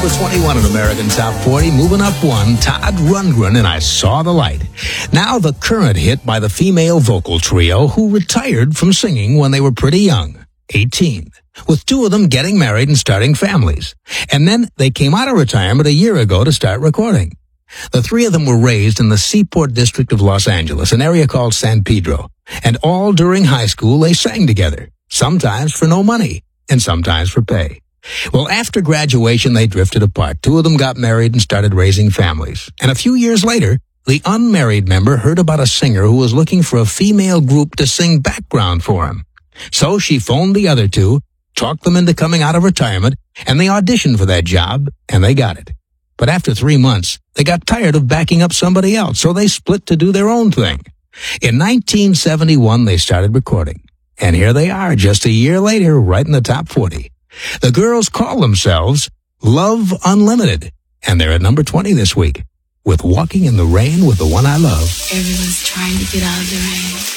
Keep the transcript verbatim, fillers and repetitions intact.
number twenty-one in American Top forty, moving up one, Todd Rundgren and I Saw the Light. Now the current hit by the female vocal trio who retired from singing when they were pretty young, eighteen, with two of them getting married and starting families. And then they came out of retirement a year ago to start recording. The three of them were raised in the Seaport district of Los Angeles, an area called San Pedro. And all during high school they sang together, sometimes for no money and sometimes for pay. Well, after graduation, they drifted apart. Two of them got married and started raising families. And a few years later, the unmarried member heard about a singer who was looking for a female group to sing background for him. So she phoned the other two, talked them into coming out of retirement, and they auditioned for that job, and they got it. But after three months, they got tired of backing up somebody else, so they split to do their own thing. In nineteen seventy-one, they started recording. And here they are, just a year later, right in the top forty. The girls call themselves Love Unlimited, and they're at number twenty this week with Walking in the Rain with the One I Love. Everyone's trying to get out of the rain.